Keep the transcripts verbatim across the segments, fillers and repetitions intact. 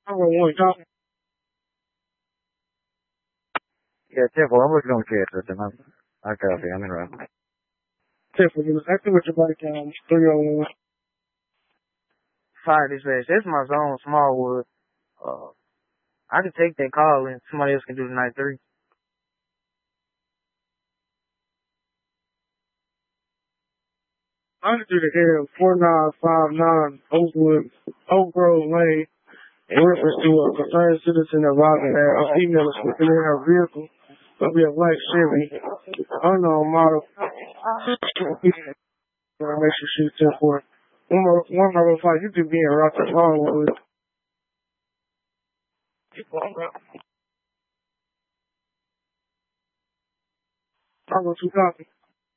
I'm gonna want to talk. Yeah, Tiffle, I'm looking on cat system. I'm, I copy. I'm in route. Tiffle, you was acting with your bike down three oh one. Fire dispatch. That's my zone, Smallwood. Uh, I can take that call and somebody else can do the night three. I can do the L four nine five nine Oakwood, Oak Grove Lane in reference to a concerned citizen involving a female is within her vehicle. It'll be a white Chevy, unknown model. Make sure she's ten four. One more, one more fight. You could be in rock and roll with. I'm going to copy.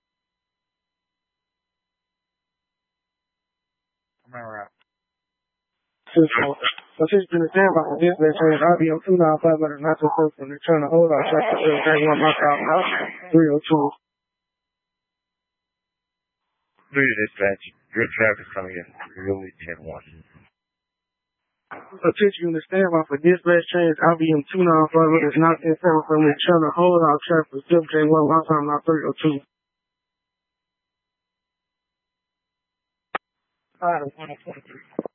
I'm in route. So she's been a stand by for this next range. I'll be on two nine five hundred not so close when they're trying to hold out traffic. They want my car out. three oh two. Three dispatch. Good traffic coming in. Really ten one. Attention to stand by for dispatch change. I'll be in two nine five hundred not in front from me trying to hold out traffic. Still J one, my time not three oh two. Alright, one twenty-three.